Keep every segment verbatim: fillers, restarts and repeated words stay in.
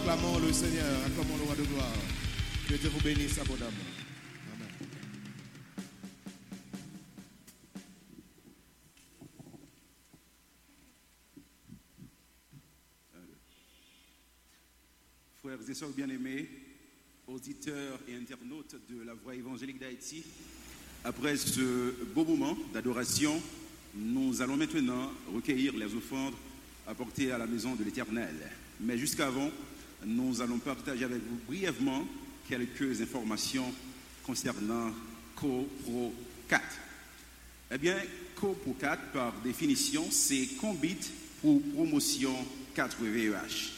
Acclamons le Seigneur, acclamons le roi de gloire. Que Dieu vous bénisse abondamment. Amen. Frères et sœurs bien-aimés, auditeurs et internautes de la Voix évangélique d'Haïti, après ce beau moment d'adoration, nous allons maintenant recueillir les offrandes apportées à la maison de l'Éternel. Mais jusqu'avant, nous allons partager avec vous brièvement quelques informations concernant CoPro quatre. Eh bien, CoPro quatre, par définition, c'est Combit pour promotion quatre V E H.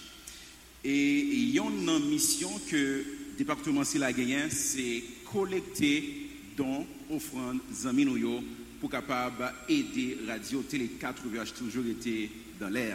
Et il y a une mission que le département a gagné, c'est collecter dons, offrandes, amis pour capable aider Radio Télé quatre V E H toujours été dans l'air.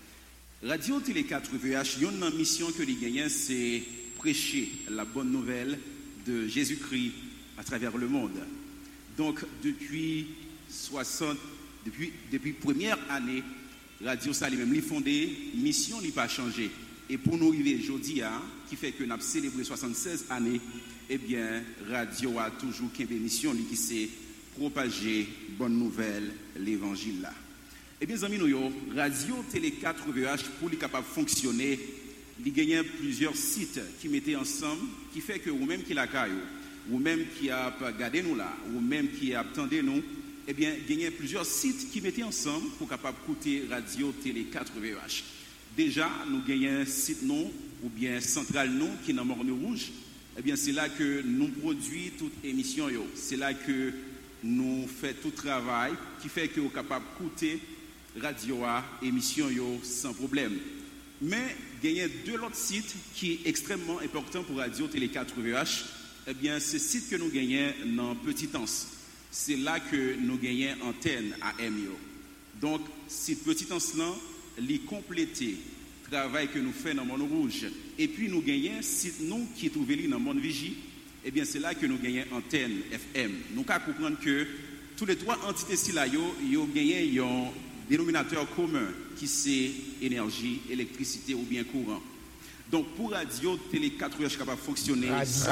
Radio Télé quatre V E H, il y a une mission que les gagnants, c'est prêcher la bonne nouvelle de Jésus-Christ à travers le monde. Donc, depuis soixante, depuis, depuis première année, Radio Salim même l'y fondé, mission n'a pas changé. Et pour nous arriver aujourd'hui, qui fait que nous avons célébré soixante-seize années, eh bien, Radio a toujours qu'une mission qui s'est propager bonne nouvelle, l'évangile là. Eh bien, amis, nous, Radio Télé quatre V E H, pour les capable de fonctionner, il y a plusieurs sites qui mettaient ensemble, qui fait que vous-même qui la caillou, ou même qui a gardé nous là, ou même qui a attendu nous, eh bien, il y a plusieurs sites qui mettaient ensemble pour capable écouter Radio Télé quatre V E H. Déjà, nous gagnons un site non, ou bien central non, qui est dans Morne Rouge. Eh bien, c'est là que nous produisons toute émission. C'est là que nous faisons tout travail qui fait que nous sommes capables d'écouter radio à émission sans problème. Mais il y a deux autres sites qui sont extrêmement importants pour Radio Télé quatre V E H. Eh bien, c'est site que nous gagnons dans Petit-Anse. C'est là que nous gagnons antenne A M. Donc, site Petit-Anse là, les compléter travail que nous faisons dans Monde Rouge. Et puis nous gagnons site nous qui est trouvé dans Monde Vigie. Eh bien, c'est là que nous gagnons antenne F M. Nous pouvons comprendre que tous les trois entités ci là, ils ont gagné un dénominateur commun qui c'est énergie, électricité ou bien courant. Donc, pour Radio Télé quatre V E H capable de fonctionner,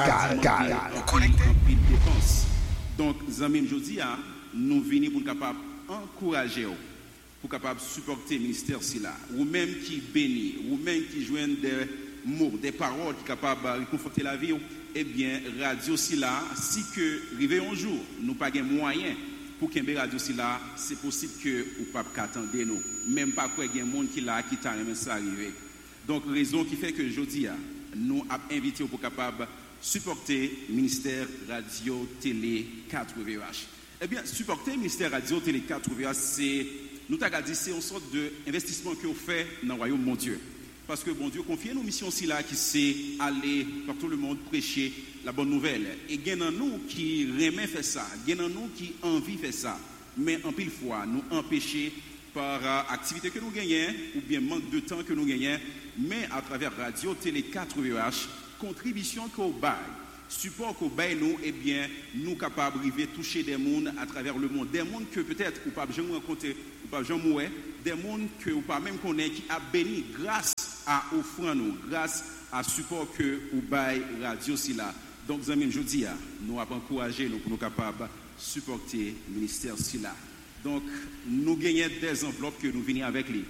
on connecte une dépense. Donc, Zamine Jodi, nous venons pour capable encourager, pour capable supporter le ministère si là, ou même qui bénit, ou même qui joignent des mots, des paroles qui sont capables de conforter la vie. Eh bien, radio si là, si que arrivé un jour, nous pas de moyens pour qu'un radio si là, c'est possible que ou pas qu'attendre nous, même pas quoi il y a un monde qui là qui t'a même ça arrivé. Donc raison qui fait que aujourd'hui nous avons invité pour capable supporter ministère radio télé quatre V E H. Eh bien, supporter ministère radio télé quatre V E H, c'est nous t'avons dit c'est une sorte d'investissement que vous fait dans le royaume mon Dieu. Parce que bon Dieu confie nos missions aussi là qui c'est aller par tout le monde prêcher la bonne nouvelle. Et il y en a nous qui remet faire ça, il y en a nous qui envie faire ça, mais en pile fois nous empêcher par uh, activité que nous gagnons ou bien manque de temps que nous gagnons, mais à travers Radio Télé quatre V E H, contribution qu'on baille, support qu'on baille nous, eh bien nous capables de toucher des mondes à travers le monde, des mondes que peut-être ou pas jamais rencontré, ou pas jamais moué, des mondes que ou pas même connaît qui a béni grâce à offrir nous, grâce à support que ou bail radio si là. Donc amis, je dis nous avons encouragé nous pour nous capables supporter le ministère si là. Donc nous gagnons des enveloppes que nous venons avec lui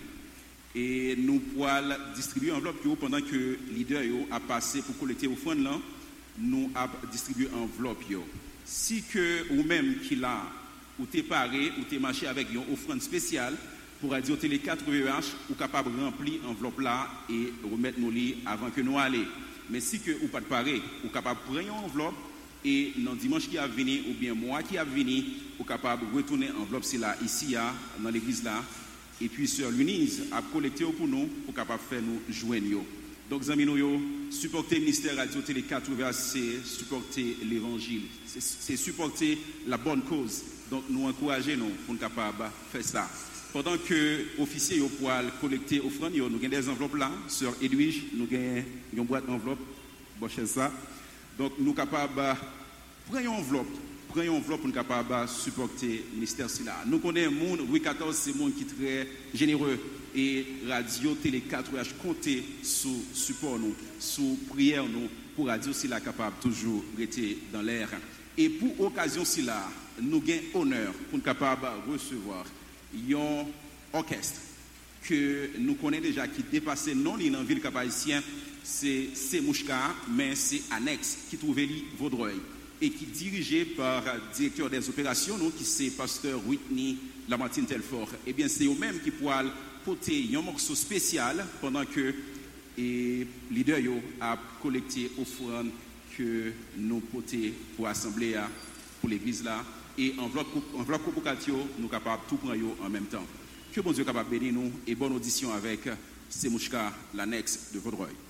et nous pourrons distribuer enveloppes pendant que le leader a passé pour collecter offrande là, nous avons distribué enveloppes. Si que ou même qui là ou t'es paré ou t'es marché avec une offrande spéciale pour Radio Télé quatre V E H, ou capable de remplir l'enveloppe là et remettre nos lits avant que nous allions. Mais si que ou pas de pareil, ou capable de prendre une enveloppe et dans dimanche qui a venu ou bien mois qui a venu, ou capable de retourner l'enveloppe c'est là ici dans l'église là et puis sœur Lunise a collecté pour nous pour capable faire nous joindre. Donc amis nous supporter le ministère Radio Télé quatre V E H, c'est supporter l'évangile, c'est supporter la bonne cause. Donc nous encourager nous pour être capable de faire ça. Pendant que officiers yo pour collecter offrande, nous avons des enveloppes là, sœur Edwige, nous avons une boîte d'enveloppe, bon ça. Donc nous sommes capables de prendre une enveloppe, prendre une enveloppe pour nous capable de supporter le ministère là. Nous connaissons le monde, Louis quatorze, c'est un monde qui est très généreux. et radio télé quatre H compter sous support nous, sous prière nous pour radio si la capable toujours rester dans l'air. Et pour occasion si là, nous avons honneur pour être capable de recevoir un orchestre que nous connaissons déjà qui dépasse non dans la ville cap-haïtien, c'est Semouchka, mais c'est Annexe qui trouve li Vaudreuil et qui est dirigé par le directeur des opérations, nous, qui c'est pasteur Whitney Lamartine Telfort. Et bien c'est eux-mêmes qui pourront porter un morceau spécial pendant que les leaders a collecté offrande que nous portons pour assembler pour l'église là et enveloppe enveloppe nous sommes capables de tout prendre en même temps. Que bon Dieu capable de bénir nous et bonne audition avec Semouchka, l'annexe de Vaudreuil.